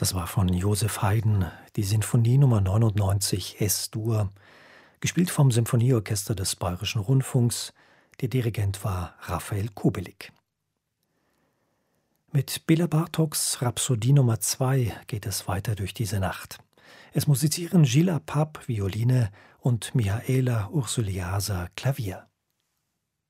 Das war von Joseph Haydn, die Sinfonie Nummer 99 S-Dur, gespielt vom Symphonieorchester des Bayerischen Rundfunks. Der Dirigent war Raphael Kobelik. Mit Bela Bartoks Rhapsodie Nummer 2 geht es weiter durch diese Nacht. Es musizieren Gilles Apap, Violine und Mihaela Ursuliasa, Klavier.